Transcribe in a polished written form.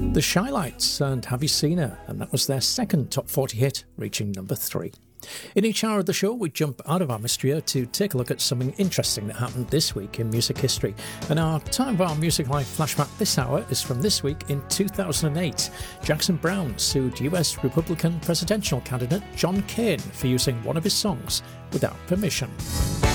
The Shy Lights and Have You Seen Her? And that was their second top 40 hit, reaching number 3. In each hour of the show, we jump out of our mystery to take a look at something interesting that happened this week in music history. And our Time of Our Music Life flashback this hour is from this week in 2008. Jackson Browne sued US Republican presidential candidate John Cain for using one of his songs without permission.